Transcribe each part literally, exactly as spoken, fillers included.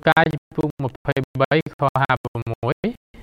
កាយពុកម្ភៃបីខហាប់មួយ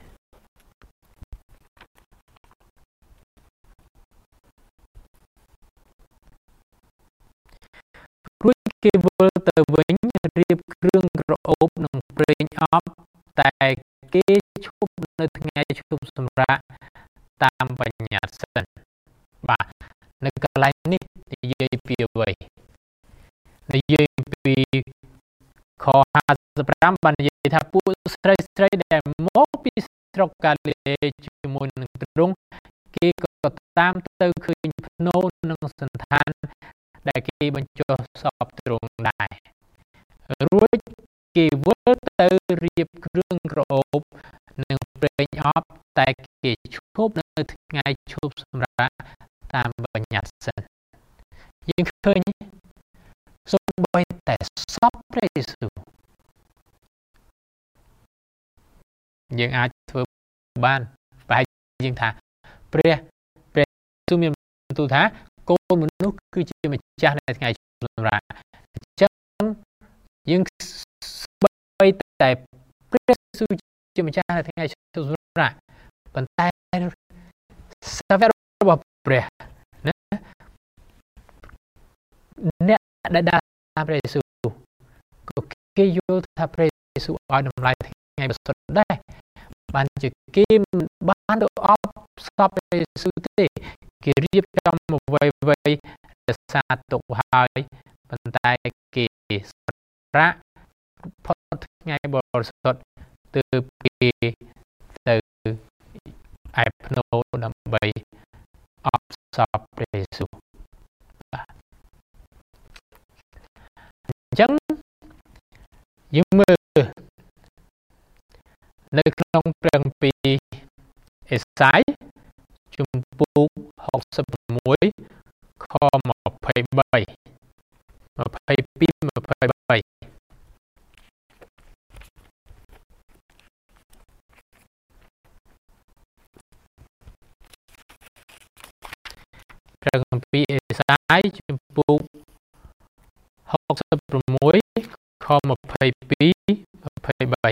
រួចគេវិលទៅវិញរៀបគ្រឿងក្រអូបនិងប្រេងអប់តែគេឈប់នៅថ្ងៃឈប់សម្រាកតាមបញ្ញត្តិសិនបាទនៅកន្លែងនេះនិយាយពីអ្វីនិយាយពីខห้าสิบห้าបាននិយាយថាពួកស្រីស្រីដែលមកពីស្រុកកាលីលេជាមួយនឹងទ្រង់គេក៏តាមទៅឃើញភ្នូរនិងសន្តានដែលគេបញ្ចុះសពទ្រង់ដែររួចគេវិលទៅរៀបគ្រឿងក្រអូបនិងប្រេងអប់តែគេឈប់នៅថ្ងៃឈប់សម្រាកតាមបញ្ញត្តិសិនយើងឃើញសូម្បីតែសពព្រះយេស៊ូវយើងអាចធ្វើបានប្រហែលយើងថាព្រះព្រះយេស៊ូវមានបន្ទូលថាកូនមនុស្សគឺជាម្ចាស់នៃថ្ងៃឈប់សម្រាកអញ្ចឹងយើងបីតែព្រះយេស៊ូវជាម្ចាស់នៃថ្ងៃឈប់សម្រាកប៉ុន្តែសាវករបស់ព្រះណាអ្នកដែលដើរតាមព្រះយេស៊ូវក៏គេយល់ថាព្រះយេស៊ូវឲ្យតម្លៃថ្ងៃបសុទ្ធដែរបានជាគេមិនបានទៅអបសពព្រះយេស៊ូវទេគេរៀបចំអ្វីអ្វីរក្សាទុកហើយប៉ុន្តែគេសម្រាប់ផុតថ្ងៃបរិសុទ្ធទើបគេទៅឯភ្នូរដើម្បីអបសពព្រះយេស៊ូវអញ្ចឹងយើងមើលនៅក្នុងព្រះគម្ពីរអេសាយជំពូកហកសិបមួយខម្ភៃបី ម្ភៃពីរ ម្ភៃបីព្រះគម្ពីរអេសាយជំពូកហកសិបមួយខម្ភៃពីរ ម្ភៃបី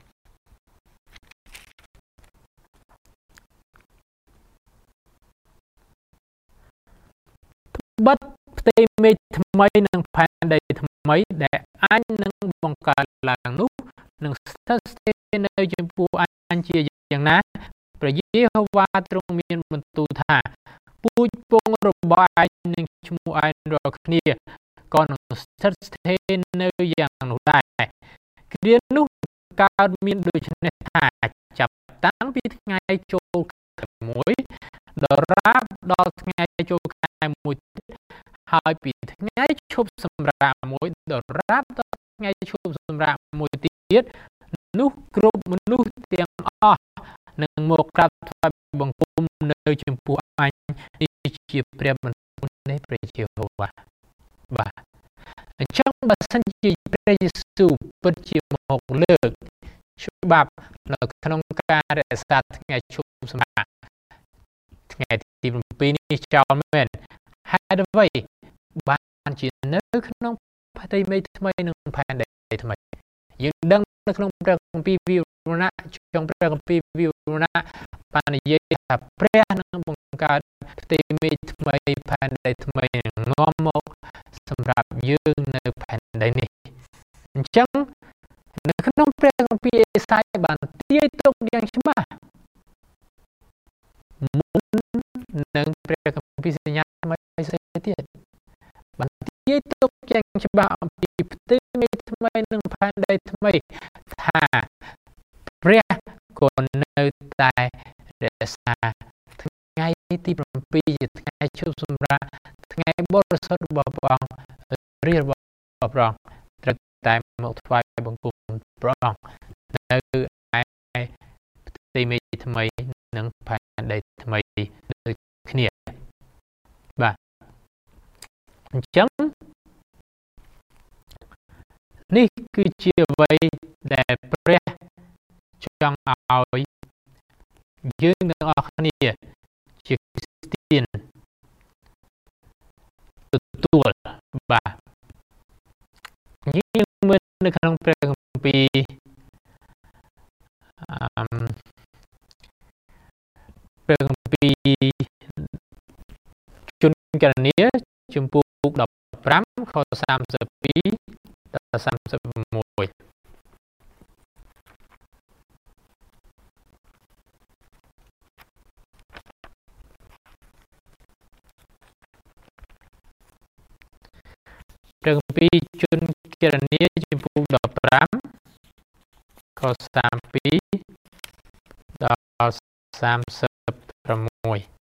បិទផ្ទៃមេឃថ្មីនិងផែនដីថ្មីដែលអញនឹងបង្កើតឡើងនោះនឹងស្ថិតស្ថេរនៅចំពោះអញជាយ៉ាងណាព្រះយេហូវ៉ាទ្រង់មានបន្ទូលថាពូជពងរបស់ឯងនិងឈ្មោះឯងរាល់គ្នាក៏នឹងស្ថិតស្ថេរនៅយ៉ាងនោះដែរគ្រានោះកើតមានដូច្នេះថាចាប់តាំងពីថ្ងៃចូលខែមួយដរាបដល់ថ្ងៃចូលខែមួយទៀតហើយពីថ្ងៃឈប់សម្រាកមួយដរាបដល់ថ្ងៃឈប់សម្រាកមួយទៀតនោះគ្រប់មនុស្សទាំងអស់នឹងមកក្រាបថ្វាយបង្គំនៅចំពោះអញនេះជាព្រះបន្ទូលនៃព្រះយេហូវ៉ាបាទអញ្ចឹងបើសិនជាព្រះយេស៊ូវពិតជាមកលើកច្បាប់នៅក្នុងការរក្សាថ្ងៃឈប់សម្រាកថ្ងៃទី7នេះចោលមែនហេតុអ្វីបានជានៅក្នុងផ្ទៃមេឃថ្មីនិងផែនដីថ្មីយើងដឹងនៅក្នុងព្រះគម្ពីរវិវរណៈក្នុងព្រះគម្ពីរវិវរណៈបាននិយាយថាព្រះនឹងបង្កើតផ្ទៃមេឃថ្មីផែនដីថ្មីនាំមកសម្រាប់យើងនៅផែនដីនេះអញ្ចឹងនៅក្នុងព្រះគម្ពីរអេសាយបានទាយទុកយ៉ាងច្បាស់មុននឹងព្រះគម្ពីរសញ្ញាថ្មីផ្សេងទៀតបានទាយទុកយ៉ាងច្បាស់អំពីផ្ទៃមេឃថ្មីនិងផែនដីថ្មីថាព្រះក៏នៅតែរក្សាថ្ងៃទី7ជាថ្ងៃឈប់សម្រាកថ្ងៃបរិសុទ្ធរបស់ព្រះអង្គរាជរបស់ព្រះអង្គត្រូវតែមកថ្វាយបង្គំព្រះអង្គនៅឯផ្ទៃមេឃថ្មីនិងផែនដីថ្មីដូចគ្នាបាទអញ្ចឹងនេះគឺជាអ្វីដែលព្រះចង់ឲ្យយើងទាំងអស់គ្នាជាគ្រីស្ទានទទួលបាទយើងមើលនៅក្នុងព្រះគម្ពីពីព្រះគម្ពីរជនករនីជំពូកដប់ប្រាំខសាមសិបពីរដល់សាមសិបមួយ ព្រះគម្ពីរជនគរនីជំពូកដប់ប្រាំខសាមពីរដល់សាមសិបមួយ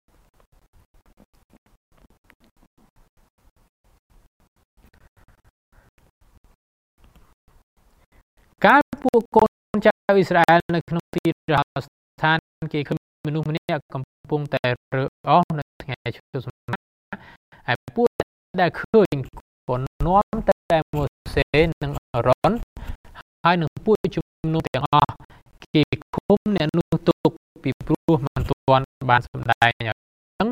កាលពួកកូនចៅអ៊ីស្រាអែលនៅក្នុងទីរហោស្ថានគេឃើញមនុស្សម្នាក់កំពុងតែរើអស់នៅថ្ងៃឈប់សម្រាកហើយពួកដែលឃើញក៏នាំតែម៉ូសេនិងអារ៉ុនហើយនឹងពួកជំនុំទាំងអស់គេឃុំអ្នកនោះទុកពីព្រោះមិនទាន់បានសម្ដែងឲ្យដឹង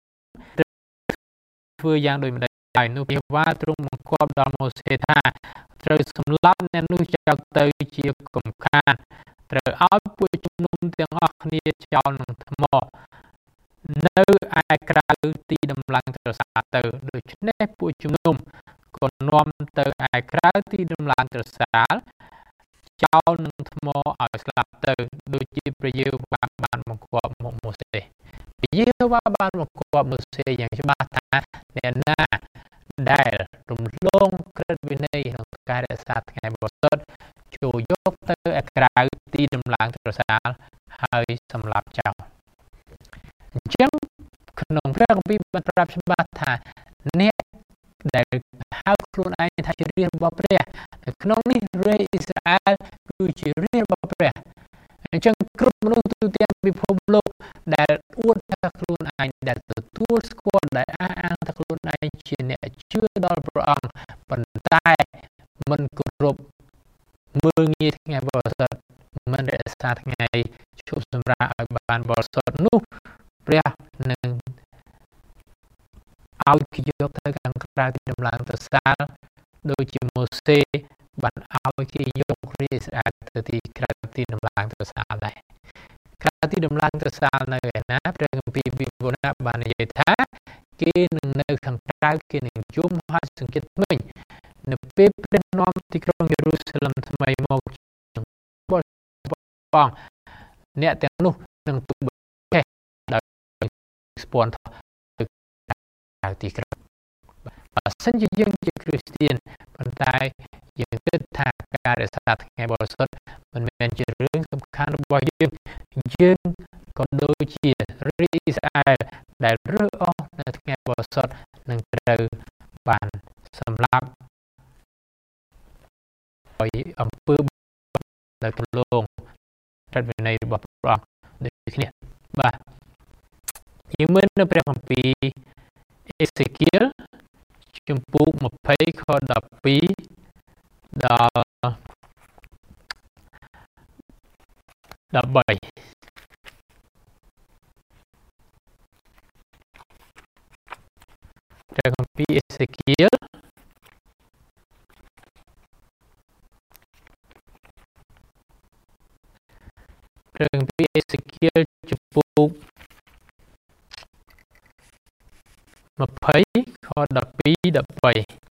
ធ្វើយ៉ាងដូចម្ដេចហើយនោះយេហូវ៉ាទ្រង់បង្គាប់ដល់ម៉ូសេថាត្រូវសម្លាប់អ្នកនោះចោលទៅជាកំខានត្រូវឲ្យពួកជំនុំទាំងអស់គ្នាចោលនឹងថ្មនៅឯក្រៅទីដំឡើងត្រសាលទៅដូច្នេះពួកជំនុំក៏នាំទៅឯក្រៅទីដំឡើងត្រសាលចោលនឹងថ្មឲ្យស្លាប់ទៅដូចជាព្រះយេហូវ៉ាបានបង្គាប់មកម៉ូសេព្រះយេហូវ៉ាបានបង្គាប់ម៉ូសេយ៉ាងច្បាស់ថាអ្នកណាដែលរំលងក្រឹតវិន័យក្នុងការរក្សាថ្ងៃបរិសុទ្ធចូលយកទៅឯក្រៅទីដំឡើងត្រសាលហើយសម្លាប់ចោលអញ្ចឹងក្នុងព្រះគម្ពីរបានប្រាប់ច្បាស់ថាអ្នកដែលហៅខ្លួនឯងថាជារាជរបស់ព្រះនៅក្នុងនេះរាជអ៊ីស្រាអែលគឺជារាជរបស់ព្រះអញ្ចឹងគ្រប់មនុស្សទូទាំងពិភពលោកដែលអួតថាខ្លួនឯងដែលទទួលស្គាល់ដែលអះអាងថាខ្លួនឯងជាអ្នកជឿដល់ព្រះអង្គប៉ុន្តែមិនគោរពមើលងាយថ្ងៃបរិសុទ្ធមិនរក្សាថ្ងៃឈប់សម្រាកឲ្យបានបរិសុទ្ធនោះព្រះនឹងឲ្យគេយកទៅខាងក្រៅទីដំឡើងត្រសាលដូចជាម៉ូសេបានឲ្យគេយករាជអ៊ីស្រាអែលទៅទីក្រៅទីដំឡើងត្រសាលដែរក្រៅទីដំឡើងត្រសាលនៅឯណាព្រះគម្ពីរវិវរណៈបាននិយាយថាគេនឹងនៅខាងក្រៅគេនឹងយំហើយសង្កេតមិញនៅពេលព្រះនាំទីក្រុងយេរូសាឡឹមថ្មីមកបងអ្នកទាំងនោះនឹងទុកបេះដោយស្ពាន់ទៅក្រៅទីក្រុងបើសិនជាយើងជាគ្រីស្ទានប៉ុន្តែយើងគិតថាការរក្សាថ្ងៃបរិសុទ្ធមិនមែនជារឿងសំខាន់របស់យើងយើងក៏ដូចជារាជអ៊ីស្រាអែលដែលរើសអស់នៅថ្ងៃបរិសុទ្ធនឹងត្រូវបានសម្លាប់ឲ្យអំពើដែលទលងក្រឹតវិន័យរបស់ព្រះអង្គដូចគ្នាបាទយើងមើលនៅព្រះគម្ពីរអេសេគៀលជំពូកម្ភៃខដប់ពីរដល់ដប់បីព្រះគម្ពីរអេសេគៀលព្រះគម្ពីរអេសេគៀលជំពូកម្ភៃខដប់ពីរដល់ដប់បី